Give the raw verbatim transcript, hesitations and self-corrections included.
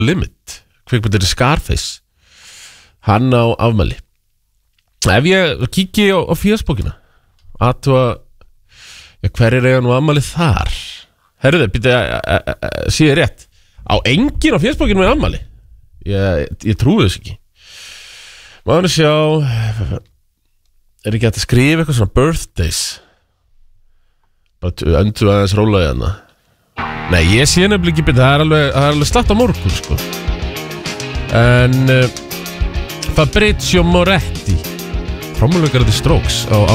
Limit, kvikmyndir Scarface. Hann á afmæli. Ef ég kíki á, á fésbókina athuga hver er eiga nú afmæli þar. Herðu, býta, sé ég rétt, á enginn á fésbókinu með afmæli. Ég, ég trúi þess ekki. Mánu sjá, er ekki hægt að skrifa eitthvað svona birthdays? Bara öndu aðeins róla í hana. Nei, ég sé nefnilega ekki, það er alveg, það er alveg slatt á morgun, sko. En uh, Fabrizio Moretti, trommuleikari The Strokes á